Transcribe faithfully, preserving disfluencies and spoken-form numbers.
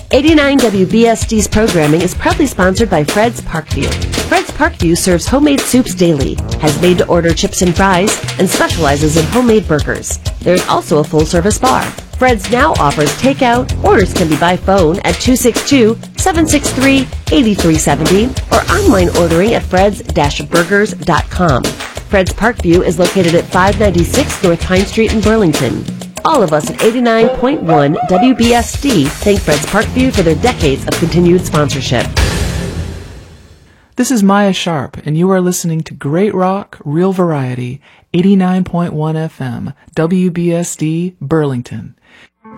eighty-nine W B S D's programming is proudly sponsored by Fred's Parkview. Fred's Parkview serves homemade soups daily, has made-to-order chips and fries, and specializes in homemade burgers. There is also a full-service bar. Fred's now offers takeout. Orders can be by phone at two six two, seven six three, eight three seven zero or online ordering at freds dash burgers dot com. Fred's Parkview is located at five ninety-six North Pine Street in Burlington. All of us at eighty-nine point one W B S D thank Fred's Parkview for their decades of continued sponsorship. This is Maya Sharp, and you are listening to Great Rock, Real Variety, eighty-nine point one F M, W B S D, Burlington.